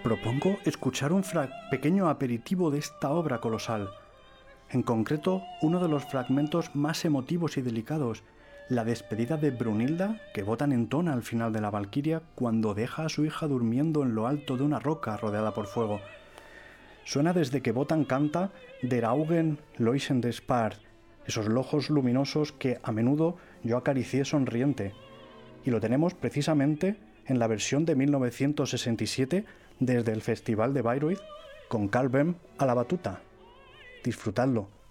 propongo escuchar un pequeño aperitivo de esta obra colosal. En concreto, uno de los fragmentos más emotivos y delicados, la despedida de Brunilda, que Wotan entona al final de la Valquiria cuando deja a su hija durmiendo en lo alto de una roca rodeada por fuego. Suena desde que Wotan canta Der Augen leuchten despart, esos ojos luminosos que a menudo yo acaricié sonriente. Y lo tenemos precisamente en la versión de 1967 desde el Festival de Bayreuth con Karl Böhm a la batuta. Disfrutadlo.